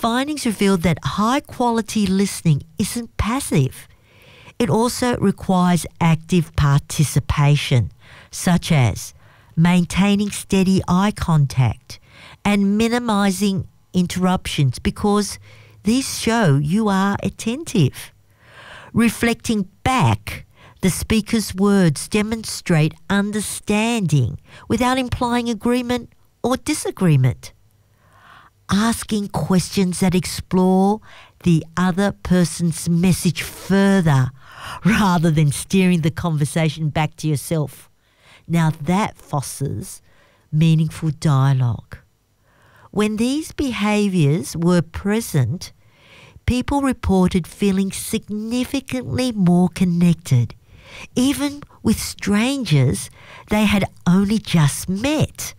findings revealed that high-quality listening isn't passive. It also requires active participation, such as maintaining steady eye contact and minimizing interruptions because these show you are attentive. Reflecting back, the speaker's words demonstrate understanding without implying agreement or disagreement. Asking questions that explore the other person's message further rather than steering the conversation back to yourself. Now that fosters meaningful dialogue. When these behaviours were present, people reported feeling significantly more connected, even with strangers they had only just met.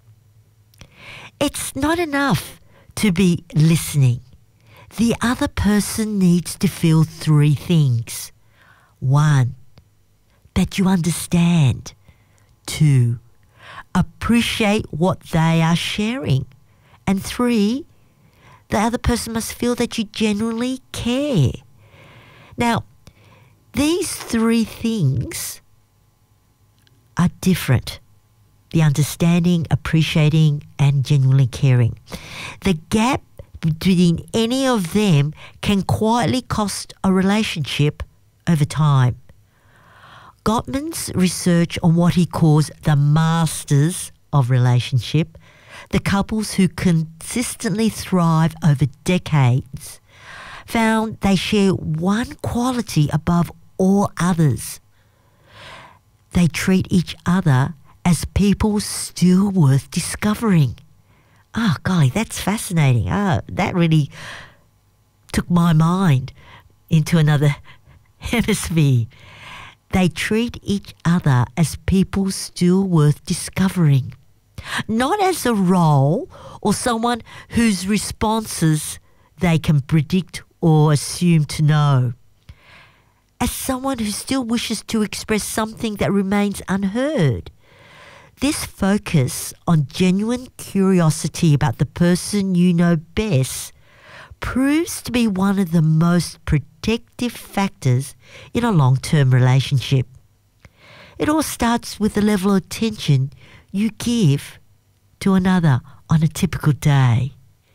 It's not enough to be listening. The other person needs to feel three things. 1, that you understand. 2, appreciate what they are sharing. And 3, the other person must feel that you genuinely care. Now, these three things are different. The understanding, appreciating, and genuinely caring. The gap between any of them can quietly cost a relationship over time. Gottman's research on what he calls the masters of relationship, the couples who consistently thrive over decades, found they share one quality above all others. They treat each other as people still worth discovering. Oh, golly, that's fascinating. That really took my mind into another hemisphere. They treat each other as people still worth discovering, not as a role or someone whose responses they can predict or assume to know, as someone who still wishes to express something that remains unheard. This focus on genuine curiosity about the person you know best proves to be one of the most protective factors in a long-term relationship. It all starts with the level of attention you give to another on a typical day.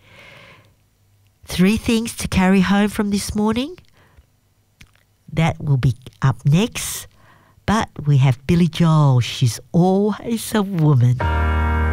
3 things to carry home from this morning. That will be up next. But we have Billy Joel. She's always a woman.